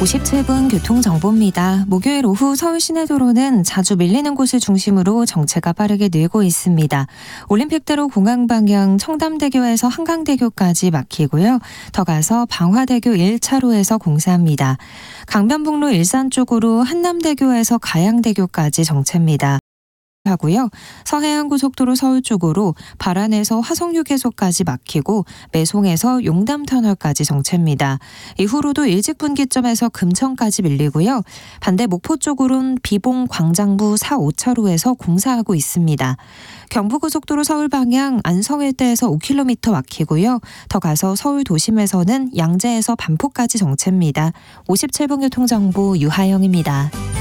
57분 교통정보입니다. 목요일 오후 서울 시내도로는 자주 밀리는 곳을 중심으로 정체가 빠르게 늘고 있습니다. 올림픽대로 공항 방향 청담대교에서 한강대교까지 막히고요. 더 가서 방화대교 1차로에서 공사합니다. 강변북로 일산 쪽으로 한남대교에서 가양대교까지 정체입니다. 하고요. 서해안고속도로 서울 쪽으로 발안에서 화성휴게소까지 막히고 매송에서 용담터널까지 정체입니다. 이후로도 일직분기점에서 금천까지 밀리고요. 반대 목포 쪽으로는 비봉 광장부 4, 5차로에서 공사하고 있습니다. 경부고속도로 서울 방향 안성 일대에서 5km 막히고요. 더 가서 서울 도심에서는 양재에서 반포까지 정체입니다. 57분 교통정보 유하영입니다.